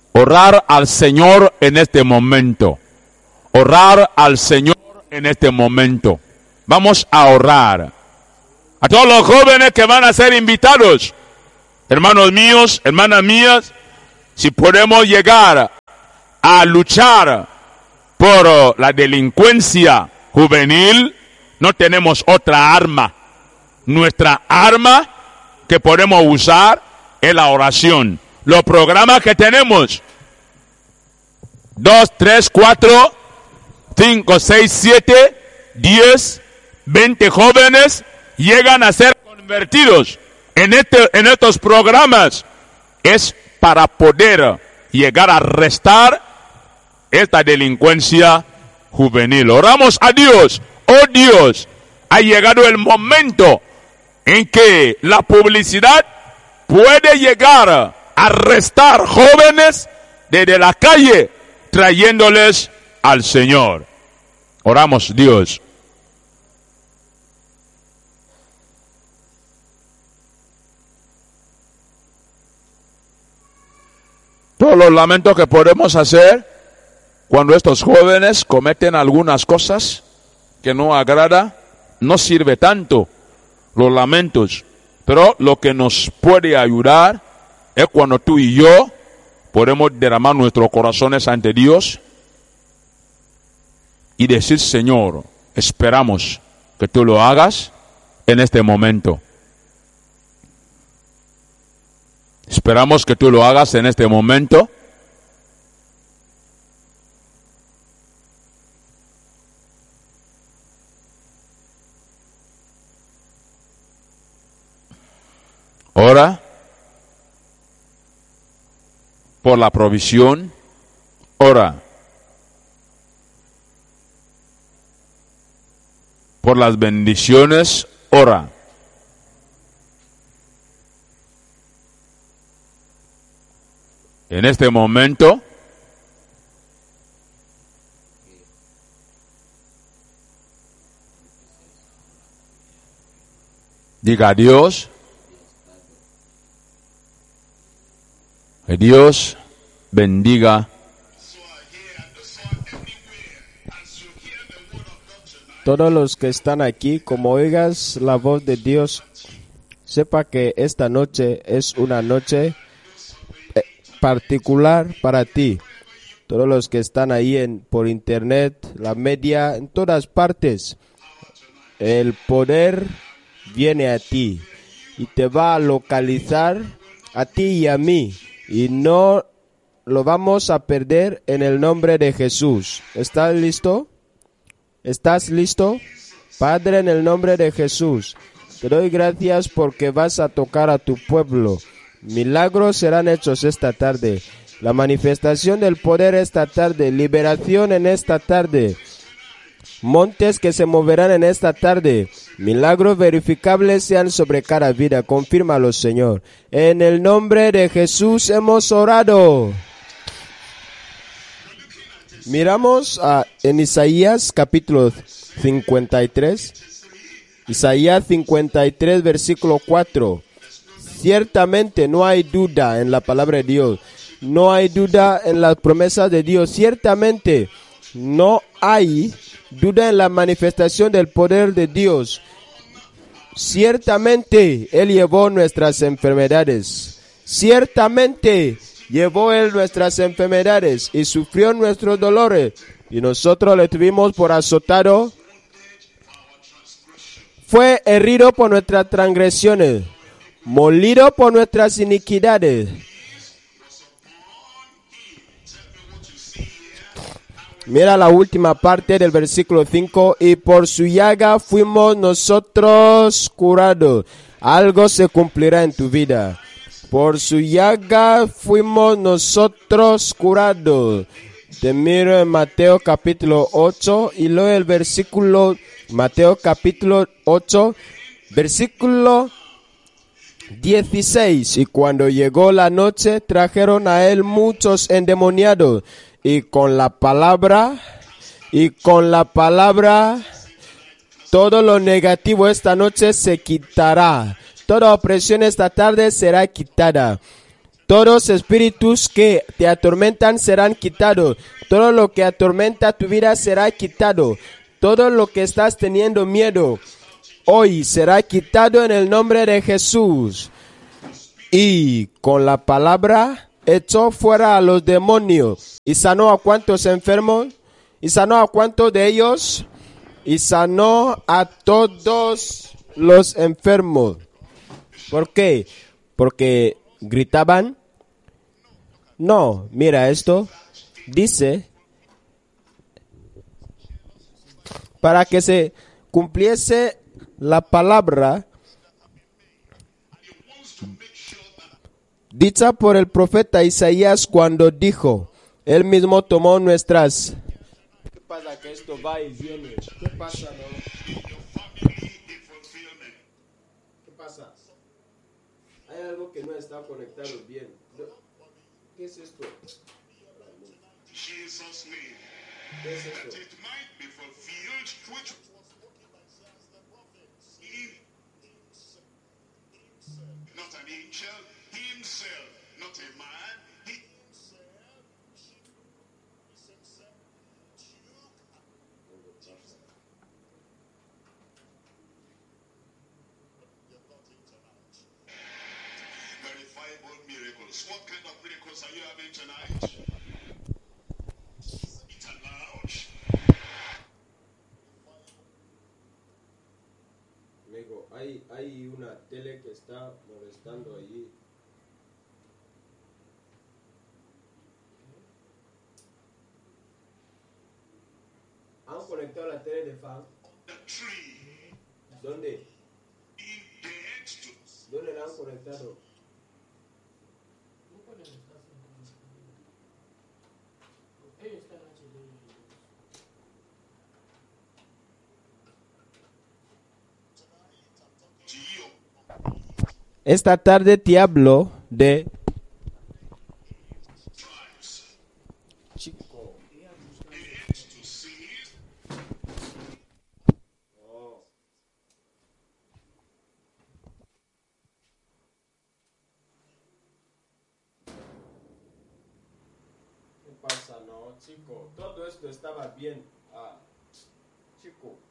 Orar al Señor en este momento. Orar al Señor en este momento. Vamos a orar. A todos los jóvenes que van a ser invitados, hermanos míos, hermanas mías, si podemos llegar a luchar por la delincuencia juvenil, no tenemos otra arma. Nuestra arma que podemos usar es la oración. Los programas que tenemos, 2, 3, 4, 5, 6, 7, 10, 20 jóvenes llegan a ser convertidos en estos programas. Es para poder llegar a arrestar esta delincuencia juvenil. Oramos a Dios. Oh Dios, ha llegado el momento en que la publicidad puede llegar a arrestar jóvenes desde la calle, trayéndoles al Señor. Oramos, Dios. Todos los lamentos que podemos hacer cuando estos jóvenes cometen algunas cosas que no agrada, no sirve tanto los lamentos, pero lo que nos puede ayudar es cuando tú y yo podemos derramar nuestros corazones ante Dios y decir: Señor, esperamos que tú lo hagas en este momento. Esperamos que tú lo hagas en este momento. Ora por la provisión. Ora por las bendiciones. Ora en este momento. Diga a Dios: que Dios bendiga todos los que están aquí. Como oigas la voz de Dios, sepa que esta noche es una noche particular para ti. Todos los que están ahí por internet, la media, en todas partes, el poder viene a ti y te va a localizar a ti y a mí, y no lo vamos a perder en el nombre de Jesús. ¿Estás listo? ¿Estás listo? Padre, en el nombre de Jesús, te doy gracias porque vas a tocar a tu pueblo. Milagros serán hechos esta tarde. La manifestación del poder esta tarde. Liberación en esta tarde. Montes que se moverán en esta tarde. Milagros verificables sean sobre cada vida. Confírmalo, Señor. En el nombre de Jesús hemos orado. Miramos en Isaías capítulo 53. Isaías 53 versículo 4. Ciertamente no hay duda en la palabra de Dios. No hay duda en las promesas de Dios. Ciertamente no hay duda en la manifestación del poder de Dios. Ciertamente Él llevó nuestras enfermedades. Ciertamente llevó Él nuestras enfermedades y sufrió nuestros dolores. Y nosotros le tuvimos por azotado. Fue herido por nuestras transgresiones, molido por nuestras iniquidades. Mira la última parte del versículo 5. Y por su llaga fuimos nosotros curados. Algo se cumplirá en tu vida. Por su llaga fuimos nosotros curados. Te miro en Mateo capítulo 8 y luego el versículo, Mateo capítulo 8, versículo 16. Y cuando llegó la noche, trajeron a él muchos endemoniados, y con la palabra, todo lo negativo esta noche se quitará. Toda opresión esta tarde será quitada. Todos espíritus que te atormentan serán quitados. Todo lo que atormenta tu vida será quitado. Todo lo que estás teniendo miedo hoy será quitado en el nombre de Jesús. Y con la palabra echó fuera a los demonios. ¿Y sanó a cuántos enfermos? ¿Y sanó a cuántos de ellos? Y sanó a todos los enfermos. ¿Por qué? Porque gritaban. No, mira esto. Dice, para que se cumpliese la palabra dicha por el profeta Isaías cuando dijo, él mismo tomó nuestras... ¿Qué pasa que esto va y viene? ¿Qué pasa, no? ¿Qué pasa? Hay algo que no está conectado bien. ¿Qué es esto? Jesus' name, ¿Qué es that esto? it might be fulfilled, which he, not an angel, himself, not a man, he verifiable miracles. What kind of miracles are you having tonight? It's allowed. Amigo, hay una tele que está molestando allí. ¿Han conectado la tele de fan? The tree ¿Dónde? being dead to ¿Dónde la han conectado? you. Esta tarde te hablo de... Tribes. Chico. Dead to sin. Oh. ¿Qué pasa, no, chico? Todo esto estaba bien. Ah, chico.